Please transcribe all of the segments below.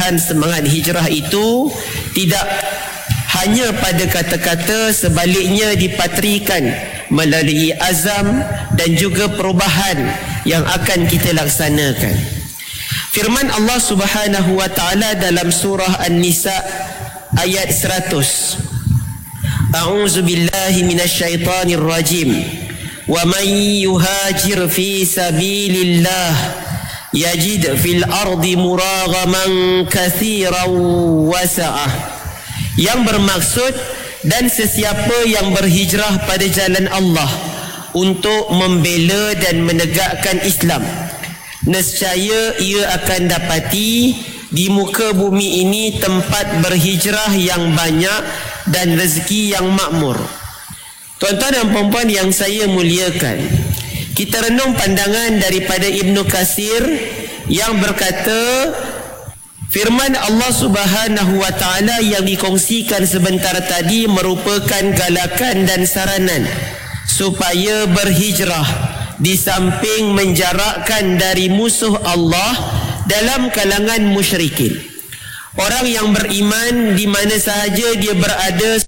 kenyataan semangat hijrah itu tidak hanya pada kata-kata, sebaliknya dipatrikan melalui azam dan juga perubahan yang akan kita laksanakan. Firman Allah Subhanahu wa taala dalam surah An-Nisa ayat 100. A'udzu billahi minasyaitonir rajim. Wa man yuhajir fi sabilillah yajid fil ardi muraghaman katsiran wasa'ah. Yang bermaksud, dan sesiapa yang berhijrah pada jalan Allah untuk membela dan menegakkan Islam, nescaya ia akan dapati di muka bumi ini tempat berhijrah yang banyak dan rezeki yang makmur. Tuan-tuan dan puan-puan yang saya muliakan, kita renung pandangan daripada Ibnu Katsir yang berkata, firman Allah Subhanahu wa taala yang dikongsikan sebentar tadi merupakan galakan dan saranan supaya berhijrah, di samping menjarakkan dari musuh Allah dalam kalangan musyrikin. Orang yang beriman di mana sahaja dia berada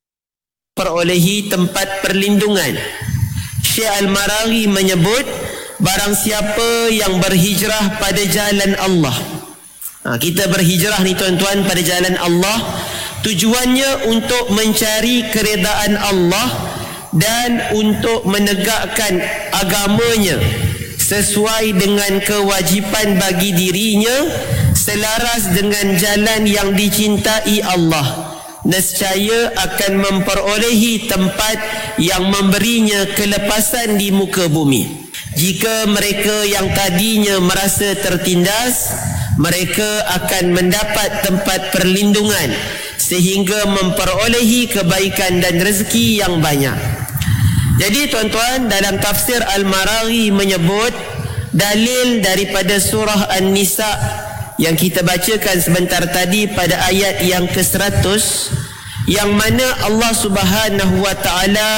perolehi tempat perlindungan. Syekh Al-Maraghi menyebut, barang siapa yang berhijrah pada jalan Allah. Kita berhijrah ni tuan-tuan pada jalan Allah, tujuannya untuk mencari keredaan Allah dan untuk menegakkan agamanya sesuai dengan kewajipan bagi dirinya, selaras dengan jalan yang dicintai Allah, nescaya akan memperolehi tempat yang memberinya kelepasan di muka bumi. Jika mereka yang tadinya merasa tertindas, mereka akan mendapat tempat perlindungan sehingga memperolehi kebaikan dan rezeki yang banyak. Jadi tuan-tuan, dalam tafsir Al-Maraghi menyebut dalil daripada surah An-Nisa yang kita bacakan sebentar tadi pada ayat yang ke-100, yang mana Allah Subhanahu wa taala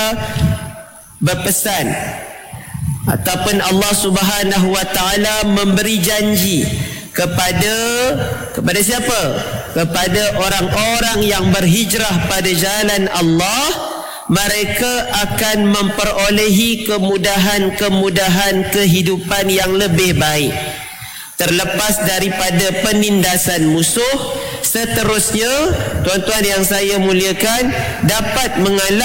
berpesan ataupun Allah Subhanahu wa taala memberi janji kepada siapa? Kepada orang-orang yang berhijrah pada jalan Allah, mereka akan memperolehi kemudahan-kemudahan kehidupan yang lebih baik, terlepas daripada penindasan musuh. Seterusnya, tuan-tuan yang saya muliakan, dapat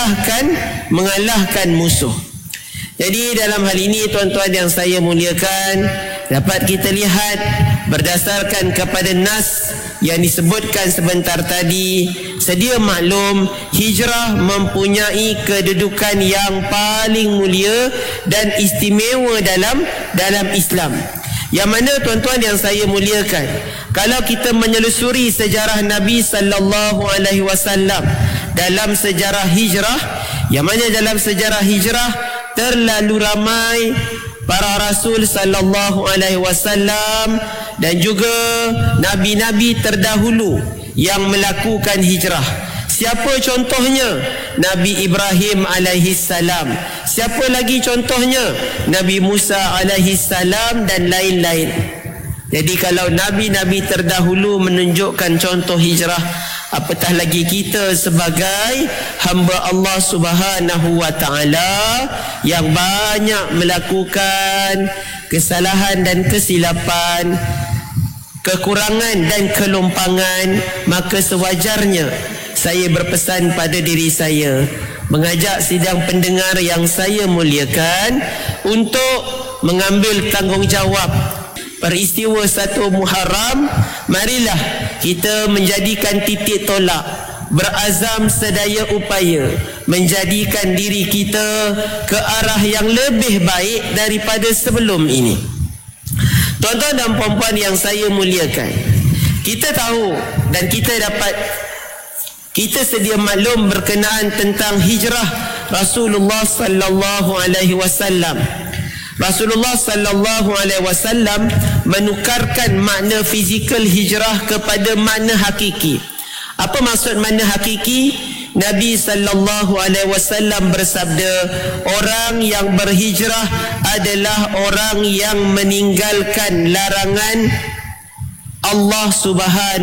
mengalahkan musuh. Jadi dalam hal ini tuan-tuan yang saya muliakan, dapat kita lihat berdasarkan kepada nas yang disebutkan sebentar tadi, sedia maklum hijrah mempunyai kedudukan yang paling mulia dan istimewa dalam Islam. Yang mana tuan-tuan yang saya muliakan, kalau kita menyelusuri sejarah Nabi sallallahu alaihi wasallam dalam sejarah hijrah, yang mana dalam sejarah hijrah terlalu ramai para rasul sallallahu alaihi wasallam dan juga nabi-nabi terdahulu yang melakukan hijrah. Siapa contohnya? Nabi Ibrahim alaihi salam. Siapa lagi contohnya? Nabi Musa alaihi salam dan lain-lain. Jadi kalau nabi-nabi terdahulu menunjukkan contoh hijrah, apatah lagi kita sebagai hamba Allah Subhanahu wa taala yang banyak melakukan kesalahan dan kesilapan, kekurangan dan kelompangan. Maka sewajarnya saya berpesan pada diri saya, mengajak sidang pendengar yang saya muliakan untuk mengambil tanggungjawab peristiwa 1 Muharram. Marilah kita menjadikan titik tolak, berazam sedaya upaya menjadikan diri kita ke arah yang lebih baik daripada sebelum ini. Tuan-tuan dan puan-puan yang saya muliakan, kita tahu dan kita sedia maklum berkenaan tentang hijrah Rasulullah sallallahu alaihi wasallam. Rasulullah sallallahu alaihi wasallam menukarkan makna fizikal hijrah kepada makna hakiki. Apa maksud makna hakiki? Nabi sallallahu alaihi wasallam bersabda, orang yang berhijrah adalah orang yang meninggalkan larangan Allah Subhanahu